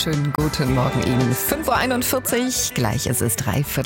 Schönen guten Morgen Ihnen. 5:41 Uhr, gleich ist es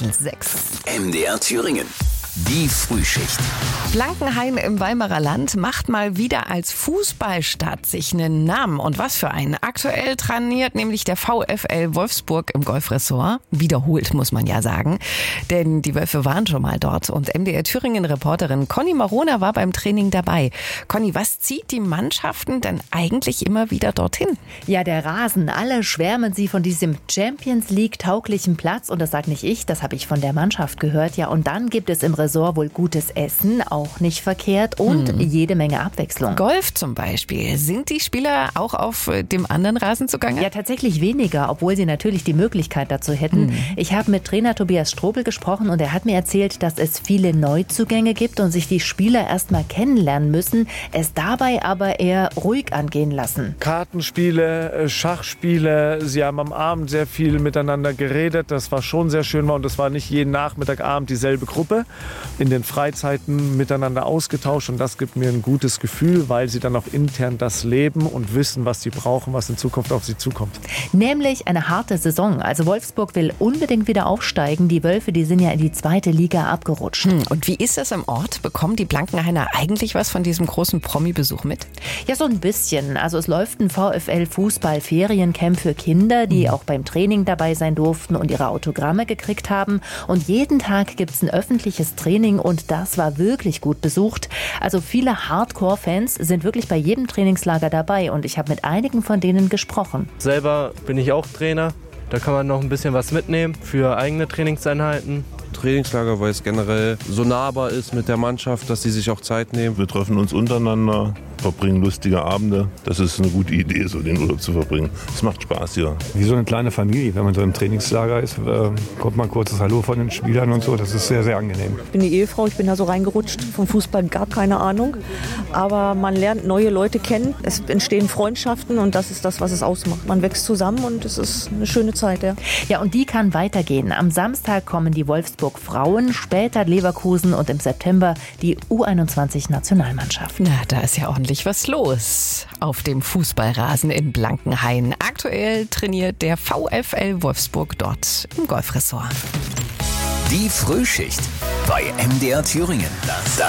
5:45. MDR Thüringen. Die Frühschicht. Blankenhain im Weimarer Land macht mal wieder als Fußballstadt sich einen Namen. Und was für einen. Aktuell trainiert nämlich der VfL Wolfsburg im Golfressort. Wiederholt, muss man ja sagen. Denn die Wölfe waren schon mal dort. Und MDR Thüringen-Reporterin Conny Marona war beim Training dabei. Conny, was zieht die Mannschaften denn eigentlich immer wieder dorthin? Ja, der Rasen. Alle schwärmen sie von diesem Champions League-tauglichen Platz. Und das sage nicht ich, das habe ich von der Mannschaft gehört. Ja, und dann gibt es im Resort wohl gutes Essen, auch nicht verkehrt, und jede Menge Abwechslung. Golf zum Beispiel. Sind die Spieler auch auf dem anderen Rasen zugange? Ja, tatsächlich weniger, obwohl sie natürlich die Möglichkeit dazu hätten. Ich habe mit Trainer Tobias Strobel gesprochen und er hat mir erzählt, dass es viele Neuzugänge gibt und sich die Spieler erst mal kennenlernen müssen, es dabei aber eher ruhig angehen lassen. Kartenspiele, Schachspiele, sie haben am Abend sehr viel miteinander geredet, das war schon sehr schön und es war nicht jeden Nachmittagabend dieselbe Gruppe. In den Freizeiten miteinander ausgetauscht und das gibt mir ein gutes Gefühl, weil sie dann auch intern das leben und wissen, was sie brauchen, was in Zukunft auf sie zukommt. Nämlich eine harte Saison. Also Wolfsburg will unbedingt wieder aufsteigen. Die Wölfe, die sind ja in die 2. Liga abgerutscht. Und wie ist das im Ort? Bekommen die Blankenhainer eigentlich was von diesem großen Promi-Besuch mit? Ja, so ein bisschen. Also es läuft ein VfL-Fußball-Feriencamp für Kinder, die auch beim Training dabei sein durften und ihre Autogramme gekriegt haben. Und jeden Tag gibt es ein öffentliches Training und das war wirklich gut besucht. Also viele Hardcore-Fans sind wirklich bei jedem Trainingslager dabei und ich habe mit einigen von denen gesprochen. Selber bin ich auch Trainer. Da kann man noch ein bisschen was mitnehmen für eigene Trainingseinheiten. Trainingslager, weil es generell so nahbar ist mit der Mannschaft, dass sie sich auch Zeit nehmen. Wir treffen uns untereinander, verbringen lustige Abende. Das ist eine gute Idee, so den Urlaub zu verbringen. Es macht Spaß hier. Wie so eine kleine Familie. Wenn man so im Trainingslager ist, kommt man kurzes Hallo von den Spielern und so. Das ist sehr, sehr angenehm. Ich bin die Ehefrau, ich bin da so reingerutscht. Vom Fußball gar keine Ahnung. Aber man lernt neue Leute kennen. Es entstehen Freundschaften und das ist das, was es ausmacht. Man wächst zusammen und es ist eine schöne Zeit. Ja, und die kann weitergehen. Am Samstag kommen die Wolfsburg Frauen, später Leverkusen und im September die U21-Nationalmannschaft. Na, da ist ja ordentlich was los auf dem Fußballrasen in Blankenhain. Aktuell trainiert der VfL Wolfsburg dort im Golfressort. Die Frühschicht bei MDR Thüringen.